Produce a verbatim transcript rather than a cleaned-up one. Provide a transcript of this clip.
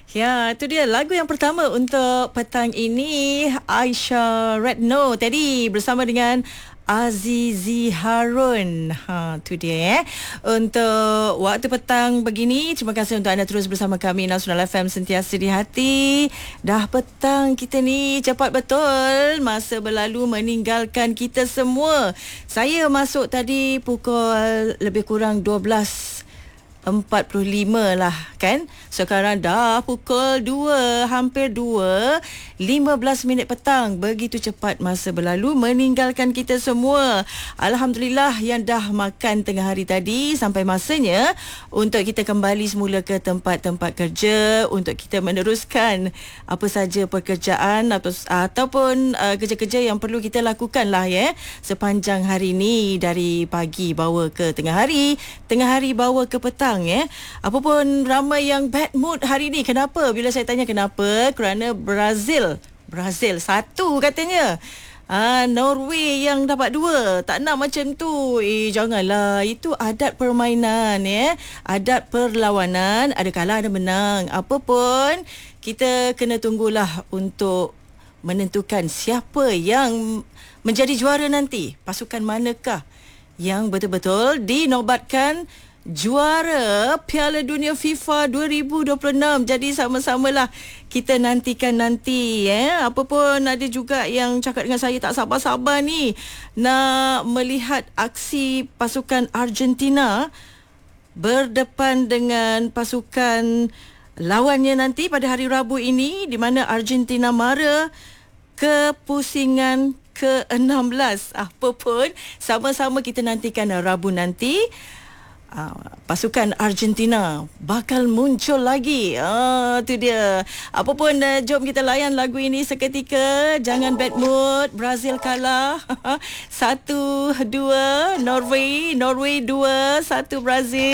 Ya, itu dia lagu yang pertama untuk petang ini, Aisyah Retno tadi bersama dengan Azizi Harun. Ha, tu dia eh. Untuk waktu petang begini, terima kasih untuk anda terus bersama kami Nasional F M, sentiasa di hati. Dah petang kita ni, cepat betul. Masa berlalu meninggalkan kita semua. Saya masuk tadi pukul lebih kurang dua belas empat puluh lima lah kan. Sekarang dah pukul dua, hampir dua, lima belas minit petang. Begitu cepat masa berlalu meninggalkan kita semua. Alhamdulillah yang dah makan tengah hari tadi. Sampai masanya untuk kita kembali semula ke tempat-tempat kerja, untuk kita meneruskan apa saja pekerjaan atau, ataupun uh, kerja-kerja yang perlu kita lakukan lah ya, sepanjang hari ni. Dari pagi bawa ke tengah hari, tengah hari bawa ke petang ya. Apa pun ramai yang bad mood hari ni. Kenapa? Bila saya tanya kenapa, kerana Brazil Brazil satu katanya. Ah, Norway yang dapat dua. Tak nak macam tu. Eh, janganlah. Itu adat permainan ya. Adat perlawanan. Ada kalah, ada menang. Apa pun, kita kena tunggulah untuk menentukan siapa yang menjadi juara nanti. Pasukan manakah yang betul-betul dinobatkan juara Piala Dunia FIFA dua ribu dua puluh enam. Jadi sama-samalah kita nantikan nanti eh. Apa pun ada juga yang cakap dengan saya tak sabar-sabar ni nak melihat aksi pasukan Argentina berdepan dengan pasukan lawannya nanti pada hari Rabu ini, di mana Argentina mara kepusingan ke enam belas. Apa pun, sama-sama kita nantikan Rabu nanti. Uh, pasukan Argentina bakal muncul lagi. Ah, tu dia. Apa pun, uh, jom kita layan lagu ini seketika. Jangan bad mood. Brazil kalah. Satu, dua, Norway. Norway dua, satu Brazil.